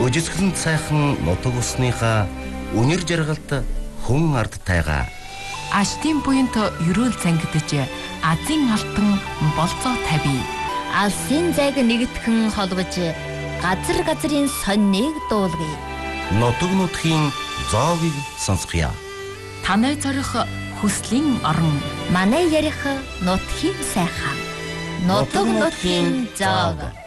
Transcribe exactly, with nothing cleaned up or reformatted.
Өжисгэлэн сайхан нутаг усныхаа үнэр жаргалт хүн ард тайгаа. Аштын буянт ерөөл цангидж азийн алтан болцоо тавь. Алсын зайг нэгтгэн холбож газар газрын соннийг дуулгая. Нутаг нутгийн зоогийг сонсгоё. Танай зорих хүслийн орон. Манай ярих нутгийн сайхан. Нутаг нутгийн зоог.